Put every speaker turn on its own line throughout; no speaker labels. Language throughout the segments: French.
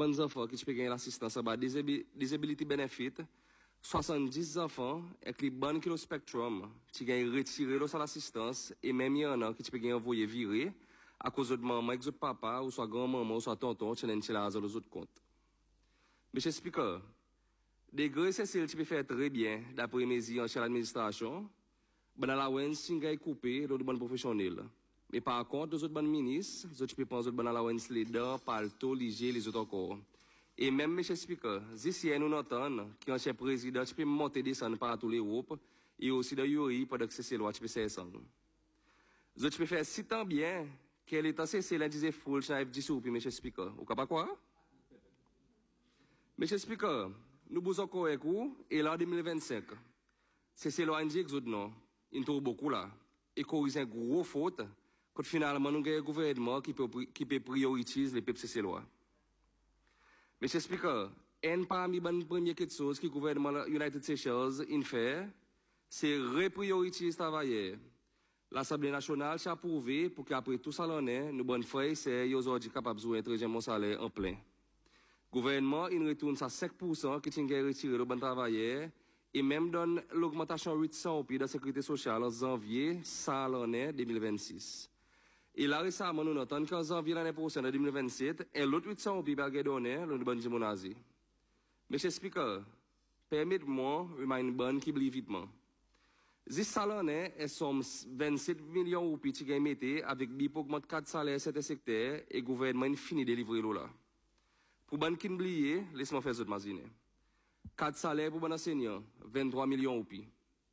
bonnes enfants qui peuvent gagner l'assistance à bas disability benefit, 70 enfants avec les bonnes qui le spectrum, qui gagnent retiré de l'assistance, et même il y en a qui peuvent gagner envoyer virer, à cause de maman, avec votre papa, ou soit grand-maman, ou soit tonton, qui n'ont pas les autres comptes. Monsieur Speaker, des gros Cécile qui peut faire très bien, d'après mes yeux, chez l'administration, ben la wens, si vous coupé, de bonnes professionnels. Mais par contre, les autres bonnes ministres, les autres penser que la wens les dents, palto, liger, les autres encore. Et même, monsieur Speaker, ici, nous entendons qu'un chef président, tu peux monter descendre par toute l'Europe, et aussi de Yuri, pendant que c'est loi, tu peux faire ça. Les autres peux faire si tant bien, qu'elle est cessée, elle disait full, je n'avais dit soupi, monsieur Speaker. Ou pas quoi? Monsieur Speaker, nous bousons encore avec vous, et là, en 2025, c'est loi indique que non, il trouve beaucoup là, et corrige une grosse faute, quand finalement nous avons un gouvernement qui peut prioriser les peuples c'est loi. Monsieur Speaker, une parmi les premières choses que le gouvernement United Seychelles fait, c'est reprioriser les travailleurs. L'Assemblée nationale s'est approuvée pour qu'après tout ça l'année, nous bonnes frères, c'est aujourd'hui capable de jouer mon salaire en plein. Le gouvernement, il retourne à 5% qui tient retiré le bon travailleur et même donne l'augmentation 800 de la sécurité sociale en janvier, ça l'année 2026. Et là, récemment, nous notons qu'en janvier l'année prochaine, en 2027, et l'autre 800 roupies va donner le bon Jimonazi. Monsieur Speaker, permettez-moi de une bonne qui blie vitement. Si ça l'année, elles sont 27 millions de roupies qui gagnent avec bip augmente 4 salaires dans ce secteur et le gouvernement finit de livrer là. Pour bonne qui blie, laisse-moi faire cette mazine. 4 salaires pour bon enseignant, 23 millions de roupies.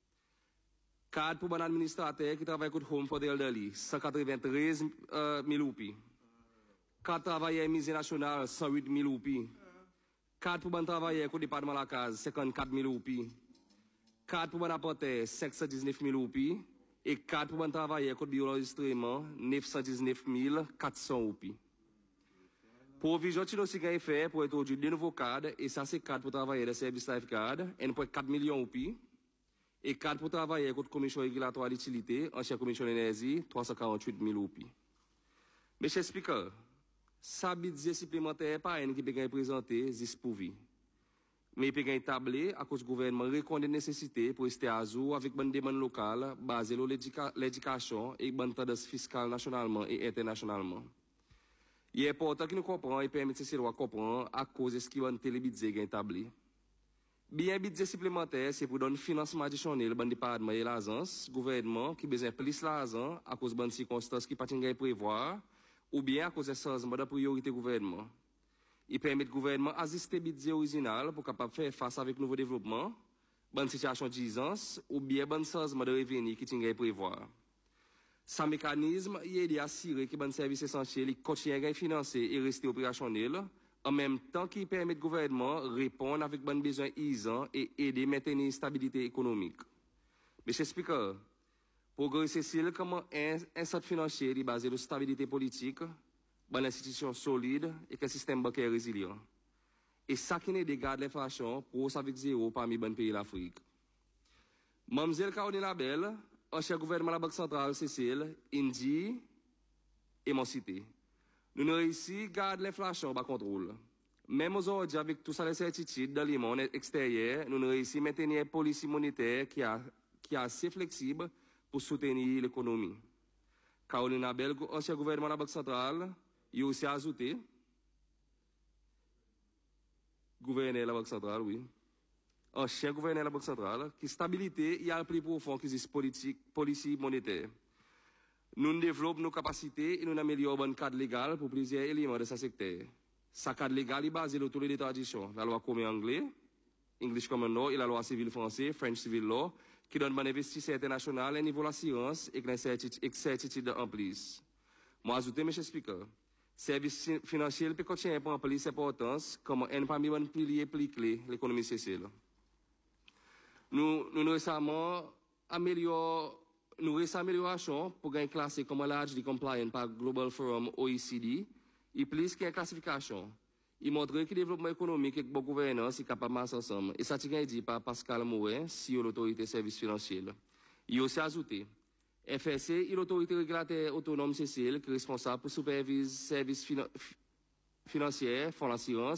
4 pour un administrateur qui travaille avec Home for the Elderly, 193 000 roupies. 4 travailleurs musée national, 108 000 roupies. 4 pour un travailleur au département de la case, 54 000 roupies. 4 pour un apporteur, 519 000 roupies. Et 4 pour un travailleur au bureau d'enregistrement, 919 400 roupies. Provision qui nous a fait pour introduire de nouveaux cadres, et ça c'est 4 pour travailler dans le service lifeguard, et pour 4 millions de roupies. Et 4 pour travailler avec la commission régulatoire d'utilité, ancienne commission d'énergie, 348 000 roupies. Monsieur Speaker, ça budget supplémentaire pas un qui peut présenter, juste pour vie. Mais il peut tablé à cause du gouvernement reconnaît la nécessité pour rester à jour avec une demande locale basée sur l'éducation et une tendance fiscale nationalement et internationalement. Il est important que nous comprenions et permettre ces lois comprendre à cause de ce qui va être le budget établi. Bien budget supplémentaire, c'est pour donner financement additionnel au département et l'agence, gouvernement qui besoin plus l'argent à cause de circonstances qui ne prévoir, ou bien à cause de changement de priorité gouvernement. Il permet au gouvernement d'ajuster le budget original pour capable faire face avec nouveau développement, bonne situation d'urgence, ou bien bon changement de revenus qui ne prévoir. Ce mécanisme, il est assuré que bon service essentiel continue à financer et rester opérationnel, en même temps qu'il permet au gouvernement de répondre avec bon besoin isant et aider à maintenir une stabilité économique. Monsieur Speaker, progresser Cécile comme un centre financier est basé sur la stabilité politique, une institution solide et un système bancaire résilient. Et ça qui n'est des gardes l'inflation pour avec zéro parmi les pays de l'Afrique. Mamzelle Caroline Labelle, ancien gouvernement de la Banque centrale Cécile, Indie et mon cité. Nous avons réussi à garder l'inflation sous contrôle. Même aujourd'hui, avec tout ça, les certitudes dans le monde extérieur, nous avons réussi à maintenir une politique monétaire qui est assez flexible pour soutenir l'économie. Caroline Abel, ancien gouvernement de la Banque centrale, il a aussi ajouté, gouverneur de la Banque centrale, oui, ancien gouverneur de la Banque centrale, qui stabilité, il y a un plus profond qui est politique monétaire. Nous développons nos capacités et nous améliorons le cadre légal pour plusieurs éléments de ce secteur. Ce cadre légal est basé sur toutes les traditions. La loi commune anglais, English Common Law et la loi civile française, French Civil Law, qui donne un investisseur international à niveau de l'assurance et que certitude en plus. Moi, ajouté, M. Speaker, service financier peut continuer à prendre plus d'importance comme un parmi les piliers plus clés de l'économie sociale. Nous récemment améliorons nous récentes améliorations pour gagner classé comme largely compliant par Global Forum OECD, et plus qu'une classification. Il montre que le développement économique et la gouvernance sont capables de marcher ensemble. Et ça, c'est dit par Pascal Mouret, CEO de l'autorité de services financiers. Il a aussi ajouté, FSC est l'autorité régulateur autonome CCL qui est responsable pour superviser les services financiers, fonds d'assurance,